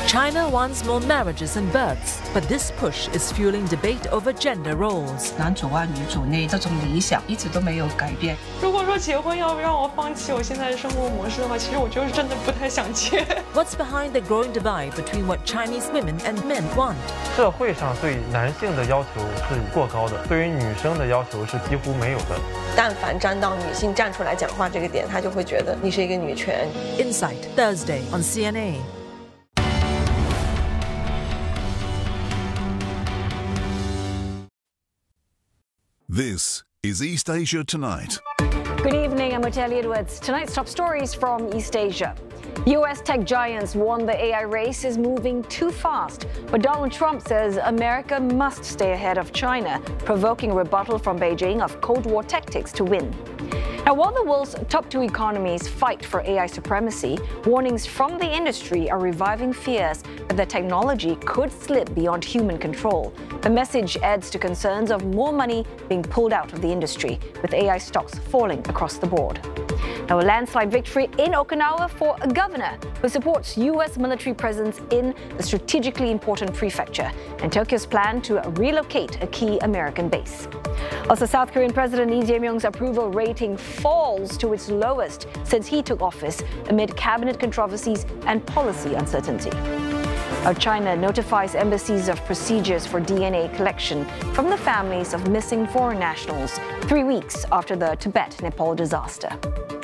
China wants more marriages and births, but this push is fueling debate over gender roles. 男主外女主内这种理想一直都没有改变。 如果说结婚要让我放弃我现在的生活模式的话，其实我就是真的不太想结。 What's behind the growing divide between what Chinese women and men want? 社会上对男性的要求是过高的，对于女生的要求是几乎没有的。 但凡站到女性站出来讲话这个点，他就会觉得你是一个女权。 Insight, Thursday on CNA. This is East Asia Tonight. Good evening, I'm Oteli Edwards. Tonight's top stories from East Asia. US tech giants warn the AI race is moving too fast, but Donald Trump says America must stay ahead of China, provoking a rebuttal from Beijing of Cold War tactics to win. Now, while the world's top two economies fight for AI supremacy, warnings from the industry are reviving fears that the technology could slip beyond human control. The message adds to concerns of more money being pulled out of the industry, with AI stocks falling across the board. Now, a landslide victory in Okinawa for a governor who supports US military presence in the strategically important prefecture, and Tokyo's plan to relocate a key American base. Also, South Korean President Lee Jae-myung's approval rating falls to its lowest since he took office amid cabinet controversies and policy uncertainty. Now, China notifies embassies of procedures for DNA collection from the families of missing foreign nationals 3 weeks after the Tibet-Nepal disaster.